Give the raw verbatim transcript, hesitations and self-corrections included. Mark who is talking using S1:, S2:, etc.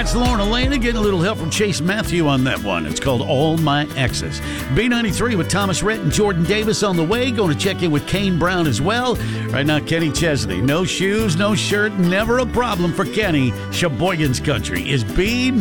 S1: That's Lauren Elena getting a little help from Chase Matthew on that one. It's called All My Exes. B ninety-three with Thomas Rhett and Jordan Davis on the way. Going to check in with Kane Brown as well. Right now, Kenny Chesney. No shoes, no shirt, never a problem for Kenny. Sheboygan's Country is B